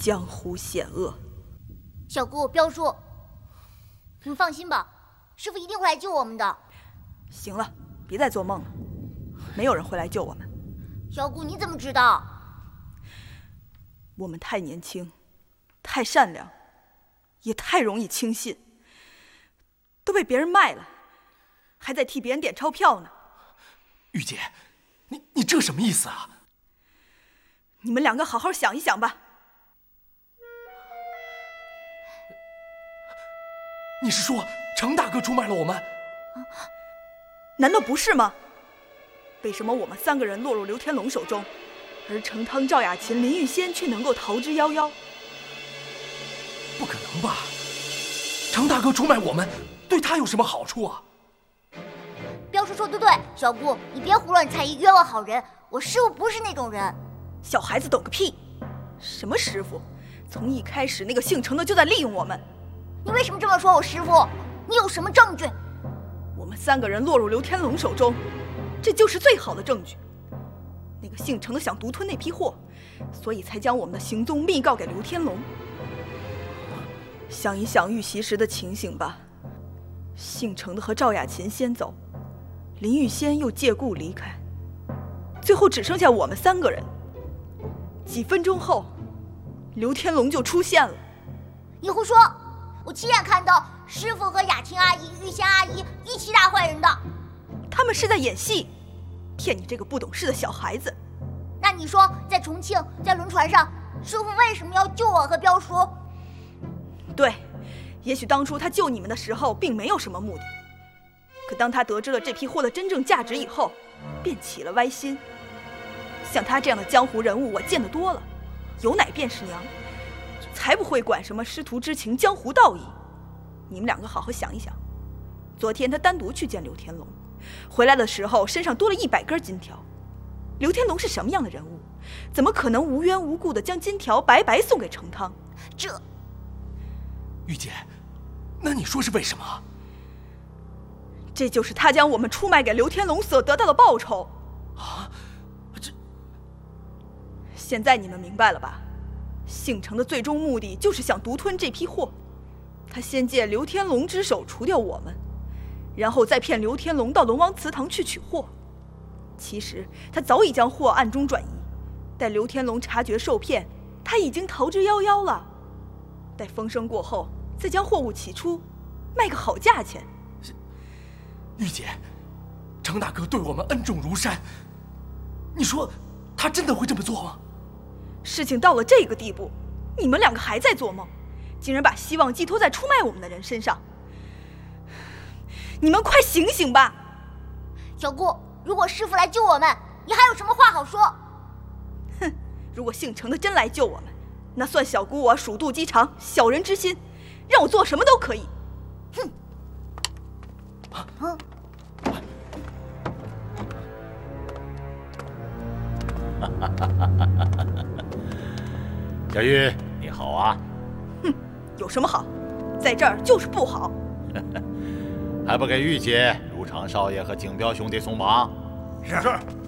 江湖险恶。 小姑、彪叔，你们放心吧，师傅一定会来救我们的。 行了，别再做梦了，没有人会来救我们。 小姑，你怎么知道？ 我们太年轻，太善良，也太容易轻信，都被别人卖了，还在替别人点钞票呢。 玉姐，你这什么意思啊？ 你们两个好好想一想吧。 你是说程大哥出卖了我们？ 难道不是吗？为什么我们3个人落入刘天龙手中，而程汤、赵雅琴、林玉仙却能够逃之夭夭？ 不可能吧？程大哥出卖我们，对他有什么好处啊？ 彪叔说得对，小姑，你别胡乱猜疑，冤枉好人。我师傅不是那种人。 小孩子懂个屁！什么师傅？从一开始那个姓程的就在利用我们。 你为什么这么说我师傅？你有什么证据？ 我们3个人落入刘天龙手中，这就是最好的证据。那个姓程的想独吞那批货，所以才将我们的行踪密告给刘天龙。想一想遇袭时的情形吧，姓程的和赵雅琴先走，林玉仙又借故离开，最后只剩下我们3个人。几分钟后，刘天龙就出现了。 你胡说！我亲眼看到师傅和雅琴阿姨、玉仙阿姨一起打坏人的。 他们是在演戏，骗你这个不懂事的小孩子。 那你说，在重庆，在轮船上，师傅为什么要救我和彪叔？ 对，也许当初他救你们的时候并没有什么目的，可当他得知了这批货的真正价值以后，便起了歪心。像他这样的江湖人物我见得多了，有奶便是娘，才不会管什么师徒之情、江湖道义。你们2个好好想一想，昨天他单独去见刘天龙，回来的时候身上多了100根金条。刘天龙是什么样的人物？怎么可能无缘无故地将金条白白送给程汤？ 玉姐，那你说是为什么？ 这就是他将我们出卖给刘天龙所得到的报酬啊！ 现在你们明白了吧？姓程的最终目的就是想独吞这批货，他先借刘天龙之手除掉我们，然后再骗刘天龙到龙王祠堂去取货。其实他早已将货暗中转移，待刘天龙察觉受骗，他已经逃之夭夭了。待风声过后，再将货物起出，卖个好价钱。 玉姐，程大哥对我们恩重如山，你说他真的会这么做吗？ 事情到了这个地步，你们2个还在做梦，竟然把希望寄托在出卖我们的人身上。你们快醒醒吧！ 小姑，如果师傅来救我们，你还有什么话好说？ 哼，如果姓程的真来救我们，那算小姑我鼠肚鸡肠、小人之心，让我做什么都可以。哼！ 小玉，你好啊！ 哼，有什么好？在这儿就是不好。 还不给玉姐、如常少爷和景彪兄弟送忙？ 是。